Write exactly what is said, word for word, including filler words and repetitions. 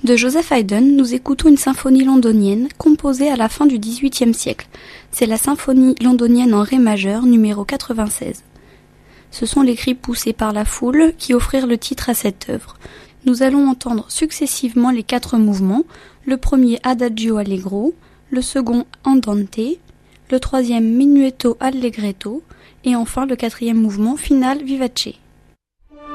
De Joseph Haydn, nous écoutons une symphonie londonienne composée à la fin du dix-huitième siècle. C'est la symphonie londonienne en ré majeur numéro quatre-vingt-seize. Ce sont les cris poussés par la foule qui offrirent le titre à cette œuvre. Nous allons entendre successivement les quatre mouvements, le premier Adagio Allegro, le second Andante, le troisième Minuetto Allegretto et enfin le quatrième mouvement Finale Vivace.